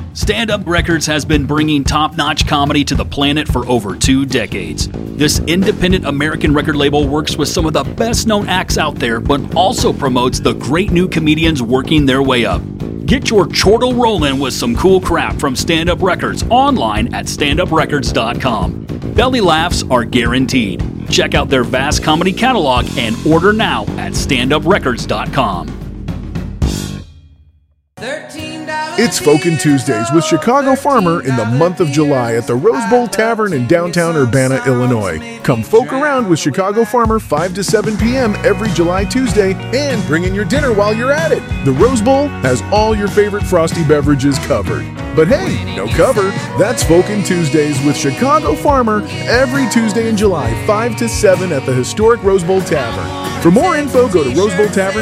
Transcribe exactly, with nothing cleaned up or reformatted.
Stand Up Records has been bringing top-notch comedy to the planet for over two decades. This independent American record label works with some of the best-known acts out there, but also promotes the great new comedians working their way up. Get your chortle rolling with some cool crap from Stand Up Records online at stand up records dot com. Belly laughs are guaranteed. Check out their vast comedy catalog and order now at stand up records dot com. It's Folkin' Tuesdays with Chicago Farmer in the month of July at the Rose Bowl Tavern in downtown Urbana, Illinois. Come folk around with Chicago Farmer five to seven p.m. every July Tuesday and bring in your dinner while you're at it. The Rose Bowl has all your favorite frosty beverages covered. But hey, no cover. That's Folkin' Tuesdays with Chicago Farmer every Tuesday in July, five to seven at the historic Rose Bowl Tavern. For more info, go to rose bowl tavern